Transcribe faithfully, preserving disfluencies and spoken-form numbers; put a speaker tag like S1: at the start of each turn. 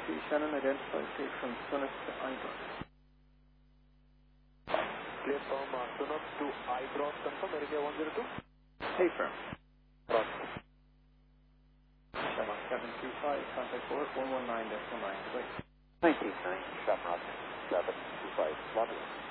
S1: three, Shannon, identify take from Sunuk to Ibrox.
S2: Clear from uh, Sunuk to Ibrox, confirm, America one zero two.
S1: Hey, firm.
S2: Cross.
S1: Shannon, seven two five, contact port one one nine decimal nine, click.
S2: ninety-nine, Shamrock, seven two five, London.